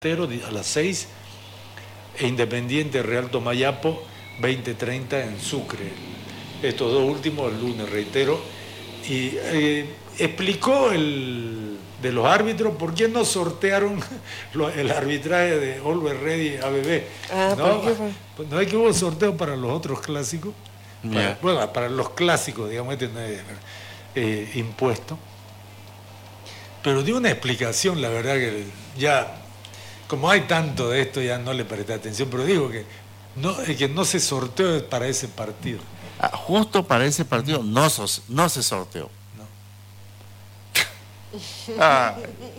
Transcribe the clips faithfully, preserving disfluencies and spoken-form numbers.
a las seis e Independiente Real Tomayapo veinte treinta en Sucre. Estos dos últimos el lunes, reitero. Y eh, explicó el de los árbitros por qué no sortearon el arbitraje de Always Ready A B B. Ah, ¿no? ¿por qué fue? ¿No es que hubo sorteo para los otros clásicos? Yeah. Para, bueno, para los clásicos, digamos, este no es eh, impuesto. Pero dio una explicación, la verdad que ya, como hay tanto de esto, ya no le presté atención, pero digo que no, que no se sorteó para ese partido. Ah, justo para ese partido no, sos, no se sorteó. No. Ah,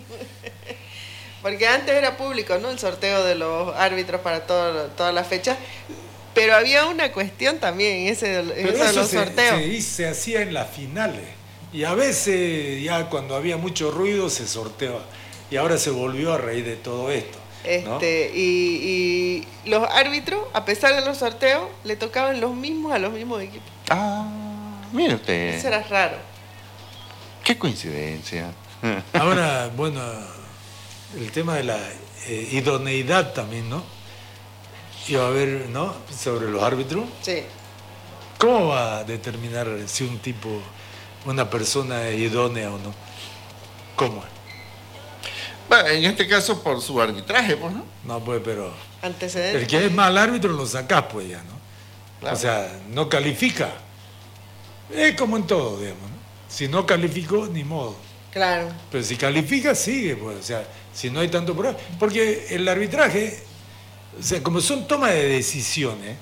Porque antes era público, ¿no? El sorteo de los árbitros para todo, todas las fechas. Pero había una cuestión también en ese en Pero eso de eso los se, sorteos. se, se hacía en las finales. Y a veces, ya cuando había mucho ruido, se sorteaba. Y ahora se volvió a raíz de todo esto. ¿no? Este, y, y los árbitros, a pesar de los sorteos, le tocaban los mismos a los mismos equipos. ah, mire usted, Eso era raro. qué coincidencia. Ahora, bueno, el tema de la eh, idoneidad también, ¿no? Iba a ver, ¿no? Sobre los árbitros. Sí. ¿Cómo va a determinar si un tipo, una persona es idónea o no? ¿Cómo? Bueno, en este caso por su arbitraje, pues, ¿no? No, pues, pero Antecedentes. el que es mal árbitro lo sacás, pues ya, ¿no? Claro. O sea, no califica. Es como en todo, digamos, ¿no? Si no calificó, ni modo. Claro. Pero si califica, sigue, pues. O sea, si no hay tanto problema. Porque el arbitraje, o sea, como son tomas de decisiones,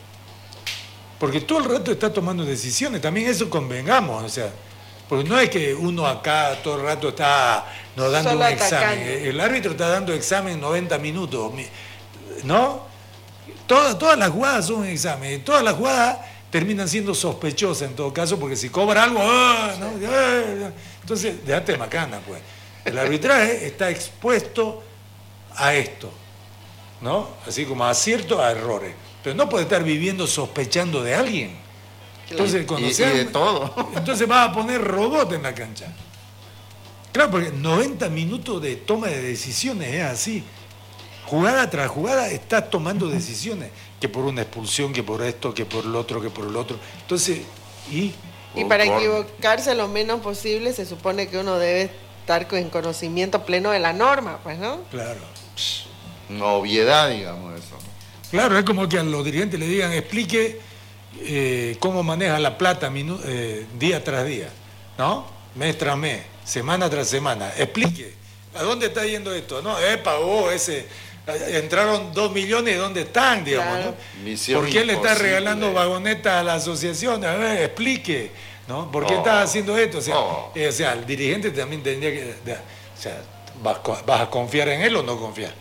porque todo el rato está tomando decisiones, también eso convengamos, o sea, porque no es que uno acá todo el rato está nos dando Solo un examen, atacando. el árbitro está dando examen noventa minutos, ¿no? Todas, todas las jugadas son un examen, todas las jugadas terminan siendo sospechosas en todo caso, porque si cobra algo, ¡ah! ¿no? ¡Ah! Entonces, déjate macana, pues. El arbitraje está expuesto a esto, ¿no? Así como a aciertos, a errores. Pero no puede estar viviendo sospechando de alguien. Entonces, cuando y, y sea, de todo. entonces vas a poner robot en la cancha. Claro, porque noventa minutos de toma de decisiones es así. Jugada tras jugada estás tomando decisiones, que por una expulsión, que por esto, que por el otro, que por el otro. Entonces, y Y para Por- equivocarse lo menos posible, se supone que uno debe estar en conocimiento pleno de la norma, pues, ¿no? claro. Una obviedad, digamos, eso. Claro, es como que a los dirigentes le digan, explique eh, cómo maneja la plata minu- eh, día tras día, ¿no? Mes tras mes, semana tras semana. Explique, ¿a dónde está yendo esto? No, eh, pagó ese, entraron dos millones, ¿dónde están, digamos, Claro. ¿no? Misión ¿Por qué le está imposible. regalando vagonetas a la asociación? A ver, explique, ¿no? ¿Por qué Oh. está haciendo esto? O sea, Oh. eh, o sea, el dirigente también tendría que, de- o sea, ¿vas, co- ¿vas a confiar en él o no confiar?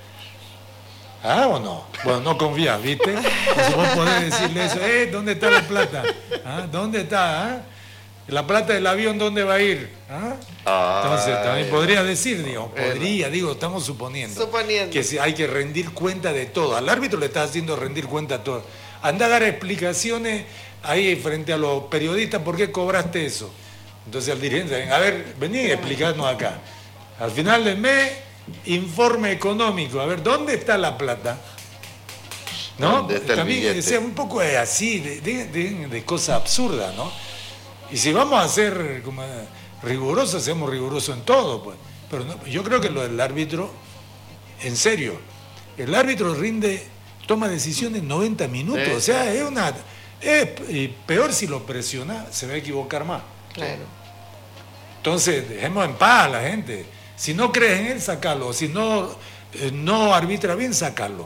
¿Ah o no? Bueno, no confías, ¿viste? Entonces vos podés decirle eso, eh, ¿dónde está la plata? ¿Ah? ¿Dónde está? ¿Ah? ¿La plata del avión dónde va a ir? ¿Ah? Entonces Ay, también podría decir, digo, bueno. podría, digo, estamos suponiendo, Suponiendo. que si hay que rendir cuenta de todo. Al árbitro le está haciendo rendir cuenta de todo. Anda a dar explicaciones ahí frente a los periodistas, ¿por qué cobraste eso? Entonces al dirigente, a ver, vení a explicarnos acá. Al final del mes, informe económico, a ver, ¿dónde está la plata? ¿No? ¿Dónde está el También, billete? o sea, un poco es así, de, de, de, de cosas absurdas, ¿no? Y si vamos a ser como rigurosos, seamos rigurosos en todo, pues. Pero no, yo creo que lo del árbitro, en serio, el árbitro rinde, toma decisiones en noventa minutos, Sí, o sea, es una... Es, y peor si lo presiona, se va a equivocar más. Claro. Entonces, dejemos en paz a la gente. Si no crees en él, sacalo. Si no, eh, no arbitra bien, sacalo.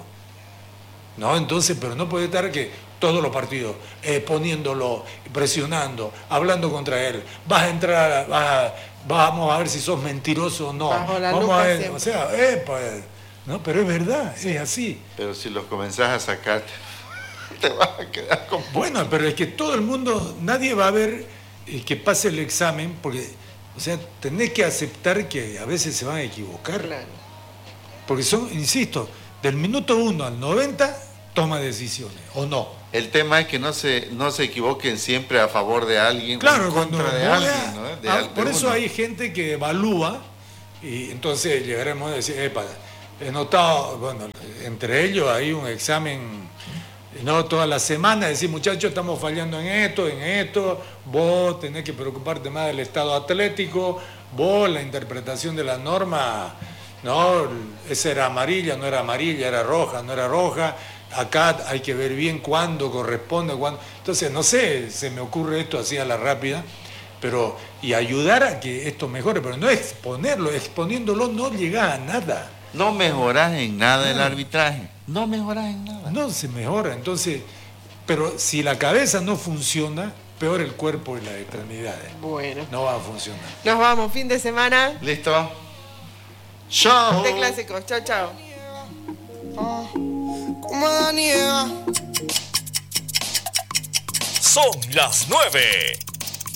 No, entonces, pero no puede estar que todos los partidos eh, poniéndolo, presionando, hablando contra él. Vas a entrar, a- vas a- vamos a ver si sos mentiroso o no. Bajo la Vamos lupa a ver, siempre. o sea, eh, pues, no, pero es verdad, es así. Pero si los comenzás a sacar, te vas a quedar con... Bueno, pero es que todo el mundo, nadie va a ver eh, que pase el examen, porque, o sea, tenés que aceptar que a veces se van a equivocar. Claro. Porque son, insisto, del minuto uno al noventa toma decisiones, ¿o no? El tema es que no se, no se equivoquen siempre a favor de alguien Claro, o en cuando contra de voy alguien, a- ¿no? De ah, al- de por eso uno. hay gente que evalúa y entonces llegaremos a decir, epa, he notado, bueno, entre ellos hay un examen, no toda la semana, decir, muchachos, estamos fallando en esto, en esto, vos tenés que preocuparte más del estado atlético, vos la interpretación de la norma, no, esa era amarilla, no era amarilla, era roja, no era roja, acá hay que ver bien cuándo corresponde, cuándo. Entonces, no sé, se me ocurre esto así a la rápida, pero, y ayudar a que esto mejore, pero no exponerlo, exponiéndolo no llega a nada. No mejorás en nada el arbitraje, no mejorás en nada. No se mejora, entonces, pero si la cabeza no funciona, peor el cuerpo y las extremidades. Bueno. No va a funcionar. Nos vamos, fin de semana. ¿Listo? Chao. De clásicos. Chao, chao. Como la nieve. Son las nueve.